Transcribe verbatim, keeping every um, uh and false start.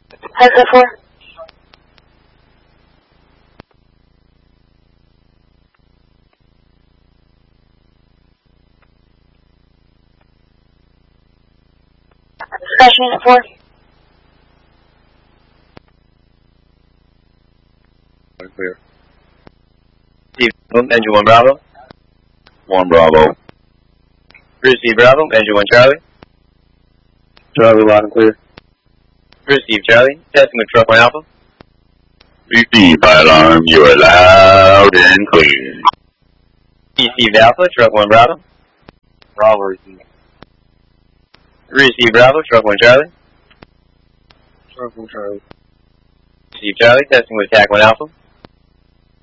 Alpha four. Smash unit four. Clear. Steve, engine one Bravo. One Bravo. Receive Bravo, engine one Charlie. Charlie, loud and clear. Receive Charlie, testing with truck one Alpha. Receive fire alarm, you are loud and clear. Receive Alpha, truck one Bravo. Bravo, receive. Receive Bravo, truck one Charlie. Truck one Charlie. Receive Charlie, testing with attack one Alpha.